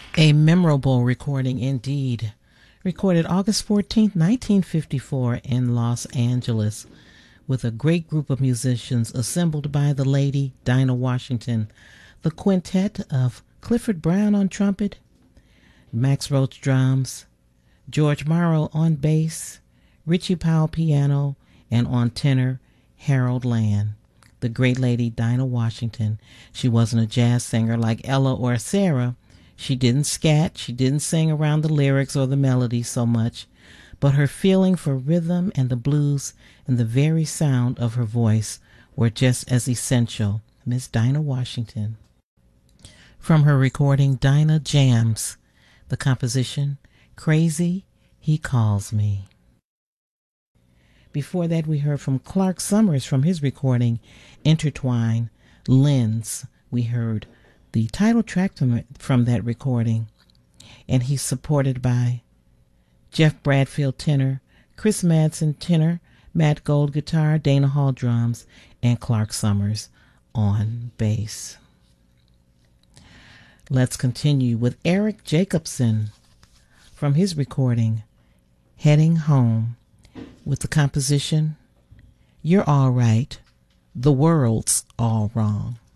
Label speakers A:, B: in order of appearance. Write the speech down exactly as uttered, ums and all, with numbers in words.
A: A memorable recording indeed. Recorded August fourteenth, nineteen fifty-four in Los Angeles with a great group of musicians assembled by the lady Dinah Washington, the quintet of Clifford Brown on trumpet, Max Roach drums, George Morrow on bass, Richie Powell piano, and on tenor, Harold Land. The great lady Dinah Washington. She wasn't a jazz singer like Ella or Sarah. She didn't scat, she didn't sing around the lyrics or the melody so much, but her feeling for rhythm and the blues and the very sound of her voice were just as essential. Miss Dinah Washington. From her recording Dinah Jams, the composition Crazy He Calls Me. Before that, we heard from Clark Summers from his recording Intertwine, Lens. We heard the title track from, from that recording, and he's supported by Jeff Bradfield tenor, Chris Madsen tenor, Matt Gold guitar, Dana Hall drums, and Clark Summers on bass. Let's continue with Eric Jacobson from his recording Heading Home with the composition You're All Right, The World's All Wrong.